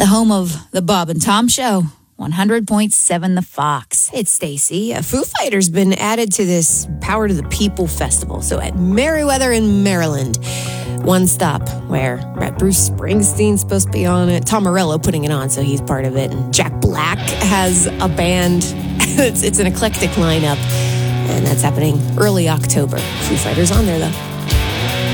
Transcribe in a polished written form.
The home of the Bob and Tom Show, 100.7 The Fox. It's Stacy. Foo Fighters been added to this Power to the People festival. So at Merriweather in Maryland, one stop where Bruce Springsteen's supposed to be on it. Tom Morello putting it on, so he's part of it. And Jack Black has a band. It's an eclectic lineup. And that's happening early October. Foo Fighters on there, though.